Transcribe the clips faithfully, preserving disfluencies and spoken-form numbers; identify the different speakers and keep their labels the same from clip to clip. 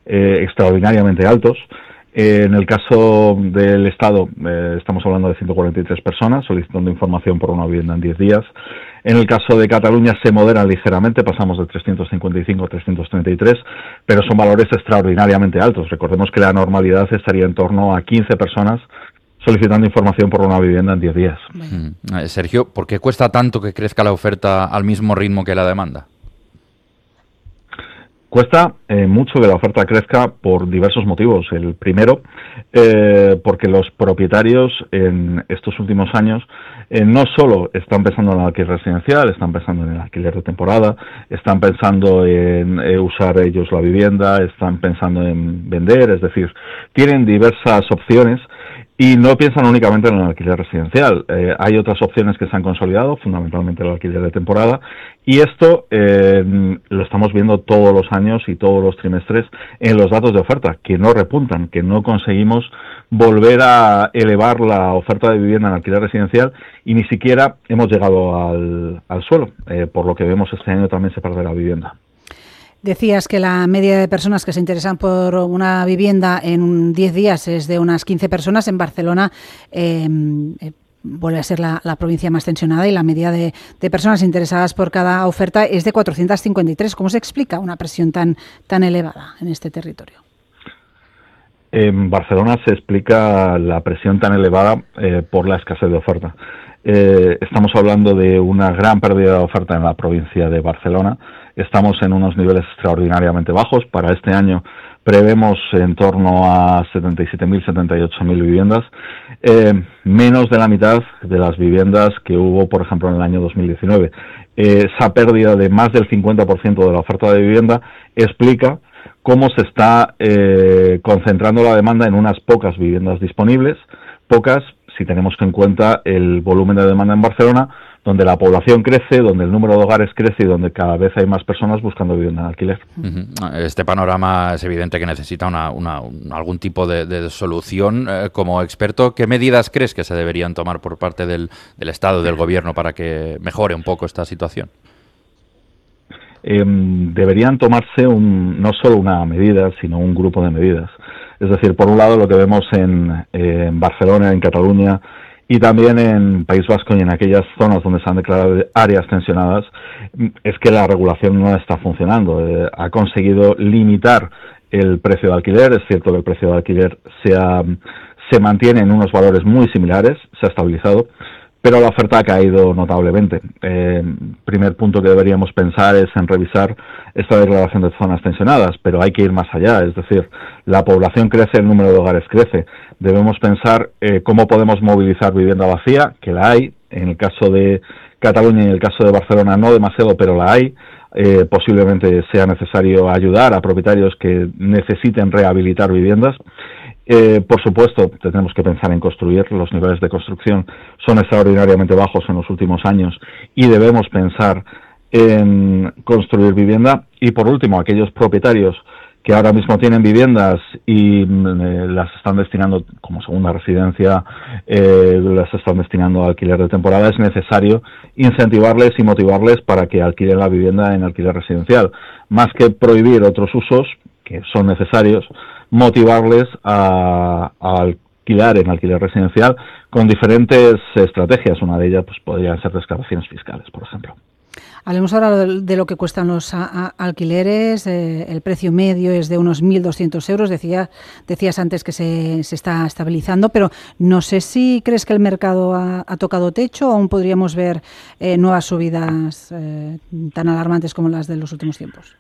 Speaker 1: eh, extraordinariamente altos. Eh, en el caso del Estado, eh, estamos hablando de ciento cuarenta y tres personas solicitando información por una vivienda en diez días. En el caso de Cataluña se moderan ligeramente, pasamos de trescientos cincuenta y cinco a trescientos treinta y tres, pero son valores extraordinariamente altos. Recordemos que la normalidad estaría en torno a quince personas solicitando información por una vivienda en diez días.
Speaker 2: Mm. Eh, Sergio, ¿por qué cuesta tanto que crezca la oferta al mismo ritmo que la demanda?
Speaker 1: Cuesta eh, mucho que la oferta crezca por diversos motivos. El primero, eh, porque los propietarios en estos últimos años eh, no solo están pensando en el alquiler residencial, están pensando en el alquiler de temporada, están pensando en eh, usar ellos la vivienda, están pensando en vender, es decir, tienen diversas opciones. Y no piensan únicamente en el alquiler residencial. Eh, hay otras opciones que se han consolidado, fundamentalmente el alquiler de temporada, y esto eh, lo estamos viendo todos los años y todos los trimestres en los datos de oferta, que no repuntan, que no conseguimos volver a elevar la oferta de vivienda en alquiler residencial y ni siquiera hemos llegado al, al suelo, eh, por lo que vemos este año también se pierde la vivienda.
Speaker 3: Decías que la media de personas que se interesan por una vivienda en diez días es de unas quince personas. En Barcelona eh, eh, vuelve a ser la, la provincia más tensionada y la media de, de personas interesadas por cada oferta es de cuatrocientos cincuenta y tres. ¿Cómo se explica una presión tan, tan elevada en este territorio?
Speaker 1: En Barcelona se explica la presión tan elevada eh, por la escasez de oferta. Eh, estamos hablando de una gran pérdida de oferta en la provincia de Barcelona. Estamos en unos niveles extraordinariamente bajos. Para este año prevemos en torno a setenta y siete mil, setenta y ocho mil viviendas, eh, menos de la mitad de las viviendas que hubo, por ejemplo, en el año dos mil diecinueve. Eh, esa pérdida de más del cincuenta por ciento de la oferta de vivienda explica cómo se está eh, concentrando la demanda en unas pocas viviendas disponibles, pocas si tenemos en cuenta el volumen de demanda en Barcelona, donde la población crece, donde el número de hogares crece y donde cada vez hay más personas buscando vivienda en alquiler.
Speaker 2: Uh-huh. Este panorama es evidente que necesita una, una, un, algún tipo de, de solución. Eh, como experto, ¿qué medidas crees que se deberían tomar por parte del, del Estado, del Gobierno, para que mejore un poco esta situación?
Speaker 1: Eh, deberían tomarse un, no solo una medida, sino un grupo de medidas. Es decir, por un lado lo que vemos en, eh, en Barcelona, en Cataluña y también en País Vasco y en aquellas zonas donde se han declarado áreas tensionadas, es que la regulación no está funcionando. Eh, ha conseguido limitar el precio de alquiler. Es cierto que el precio de alquiler se, ha, se mantiene en unos valores muy similares, se ha estabilizado, pero la oferta ha caído notablemente. Eh, primer punto que deberíamos pensar es en revisar esta declaración de zonas tensionadas, pero hay que ir más allá, es decir, la población crece, el número de hogares crece. Debemos pensar eh, cómo podemos movilizar vivienda vacía, que la hay, en el caso de Cataluña y en el caso de Barcelona no demasiado, pero la hay. Eh, posiblemente sea necesario ayudar a propietarios que necesiten rehabilitar viviendas. Eh, por supuesto, tenemos que pensar en construir. Los niveles de construcción son extraordinariamente bajos en los últimos años y debemos pensar en construir vivienda. Y por último, aquellos propietarios que ahora mismo tienen viviendas y eh, las están destinando como segunda residencia, eh, las están destinando a alquiler de temporada, es necesario incentivarles y motivarles para que alquilen la vivienda en alquiler residencial. Más que prohibir otros usos, que son necesarios, motivarles a, a alquilar en alquiler residencial con diferentes estrategias. Una de ellas pues podrían ser desgravaciones fiscales, por ejemplo.
Speaker 3: Hablemos ahora de lo que cuestan los a, a, alquileres. Eh, el precio medio es de unos mil doscientos euros. Decía, decías antes que se, se está estabilizando, pero no sé si crees que el mercado ha, ha tocado techo o aún podríamos ver eh, nuevas subidas eh, tan alarmantes como las de los últimos tiempos.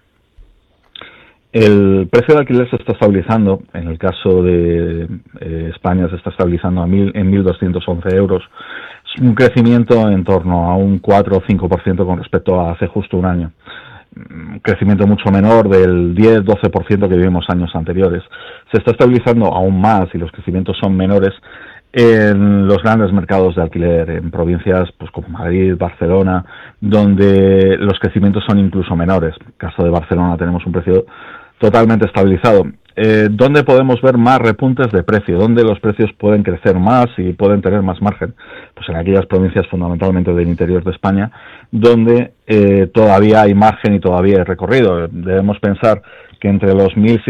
Speaker 1: El precio de alquiler se está estabilizando. En el caso de eh, España se está estabilizando a mil, en mil doscientos once euros. Es un crecimiento en torno a un cuatro o cinco por ciento con respecto a hace justo un año. Un crecimiento mucho menor del diez a doce por ciento que vivimos años anteriores. Se está estabilizando aún más y los crecimientos son menores en los grandes mercados de alquiler, en provincias pues como Madrid, Barcelona, donde los crecimientos son incluso menores. En el caso de Barcelona tenemos un precio totalmente estabilizado. Eh, ¿Dónde podemos ver más repuntes de precio? ¿Dónde los precios pueden crecer más y pueden tener más margen? Pues en aquellas provincias fundamentalmente del interior de España, donde eh, todavía hay margen y todavía hay recorrido. Debemos pensar que entre los mil